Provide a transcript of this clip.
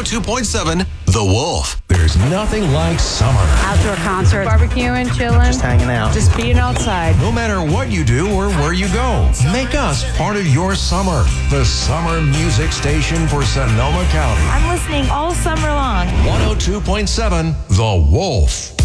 102.7 The Wolf. There's nothing like summer. Outdoor concert, barbecuing, chilling, Just hanging out. just being outside. No matter what you do or where you go, make us part of your summer. The summer music station for Sonoma County. I'm listening all summer long. 102.7 The Wolf.